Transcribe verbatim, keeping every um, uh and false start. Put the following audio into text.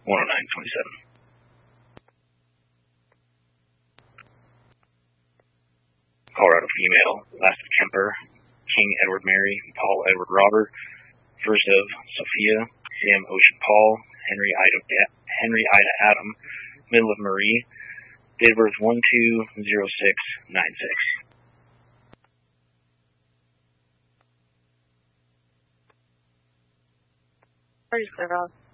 one oh nine twenty-seven. Colorado female, last of Kemper, King Edward Mary, Paul Edward Robert, first of Sophia, Sam Ocean Paul, Henry Ida, Henry Ida Adam, middle of Marie, date of birth one two zero six nine six. Where's the